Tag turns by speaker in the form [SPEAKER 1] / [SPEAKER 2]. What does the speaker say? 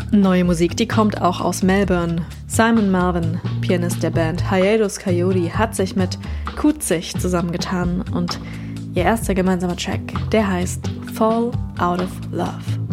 [SPEAKER 1] Neue Musik, die kommt auch aus Melbourne. Simon Malvin, Pianist der Band Hiatus Kaiyote, hat sich mit Kutzig zusammengetan und ihr erster gemeinsamer Track, der heißt Fall Out of Love.